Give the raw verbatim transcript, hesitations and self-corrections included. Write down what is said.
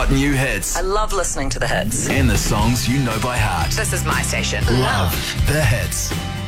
hot new hits I love listening to the hits. and the songs you know by heart. This is my station. Love the hits.